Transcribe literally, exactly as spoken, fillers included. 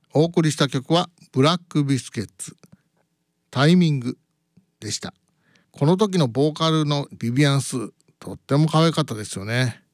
お送りした曲はブラックビスケッツタイミングでした。この時のボーカルのビビアンス、とっても可愛かったですよね。